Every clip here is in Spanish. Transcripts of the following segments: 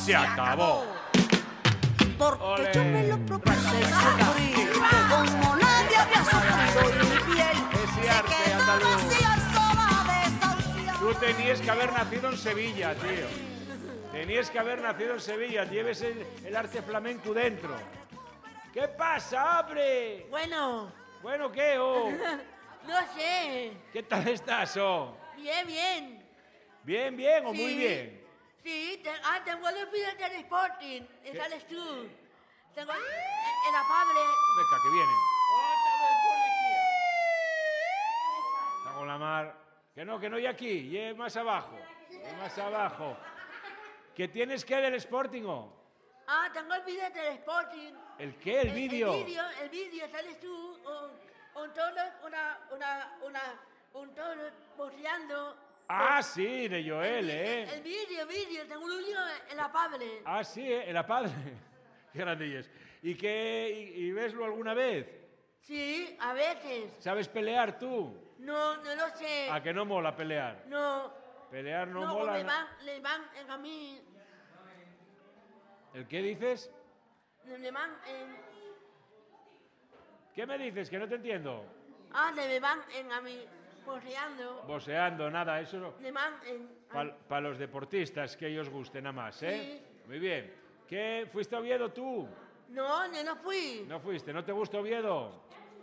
se acabó. Porque Ole. yo me lo propuse y sufrí, que como nadie había sufrido y mi piel Ese se arte quedó andaluz. vacía y sola, desahuciada. Tú tenías que haber nacido en Sevilla, tío. Tenías que haber nacido en Sevilla. Lleves el arte flamenco dentro. ¿Qué pasa, abre? Bueno, Bueno, ¿qué, oh? no sé. ¿Qué tal estás, oh? Bien, bien. ¿Bien, bien o muy Sí. bien? Sí, tengo los vídeos del Sporting. ¿Sales tú? Tengo el apable. Venga, que vienen. Otra vez policía. Está con la mar. Que no hay aquí. Y más abajo. Y más abajo. ¿Qué tienes que del Sporting, oh? Tengo el vídeo del Sporting. ¿El qué? ¿El vídeo? El vídeo, ¿sales tú? Un toro, un toro boceando. Ah, sí, de Joel, ¿eh? El vídeo, tengo un vídeo el apable. Ah, sí, el padre. Qué grandillas. ¿Y veslo alguna vez? Sí, a veces. ¿Sabes pelear tú? No lo sé. ¿A que no mola pelear? No. Pelear no No, mola. le van a mí. ¿El qué dices? Le van en. ¿Qué me dices? Que no te entiendo. Le van en a mí. Boceando. Boseando, nada, eso no. Le van en. Para los deportistas que ellos gusten nada más, ¿eh? Sí. Muy bien. ¿Qué? ¿Fuiste a Oviedo tú? No fui. No fuiste, ¿no te gusta Oviedo?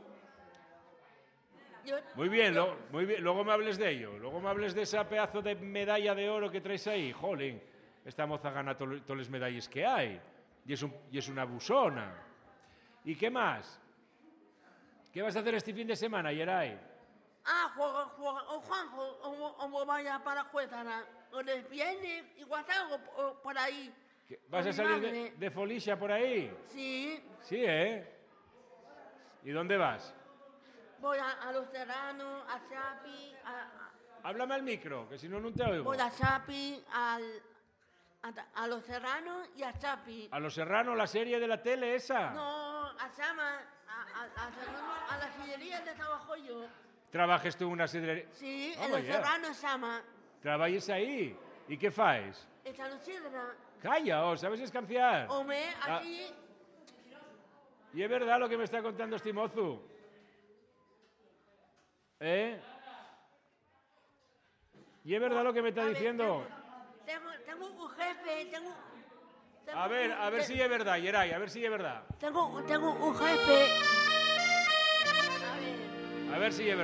Yo- Muy bien, muy bien. Luego me hables de ello. Luego me hables de esa pedazo de medalla de oro que traes ahí. Jolín, esta moza gana todas las medallas que hay. Y es una busona. ¿Y qué más? ¿Qué vas a hacer este fin de semana, Yeray? juega. O Juanjo, o vaya para jugar. O les viene, igual algo por ahí. ¿Vas Con a mi salir madre. de Folicia por ahí? Sí. Sí, ¿eh? ¿Y dónde vas? Voy a Los Serranos, a Chapi, Háblame al micro, que si no, no te oigo. voy a Chapi, a Los Serranos y a Chapi. ¿A Los Serranos, la serie de la tele esa? No, a Sama, a la sillería de trabajo yo. ¿Trabajes tú en una sidrería? Sí, Oh, en Los yeah. Serranos Sama. ¿Trabajes ahí? ¿Y qué faes? Esta no sidra. Calla, oh, ¿sabes escanciar? Home, aquí, Y es verdad lo que me está contando este mozo. ¿Eh? Y es verdad lo que me está a ver, diciendo. tengo un jefe, tengo A ver si es verdad, Yeray, a ver si es verdad. Tengo un jefe. A ver si es verdad.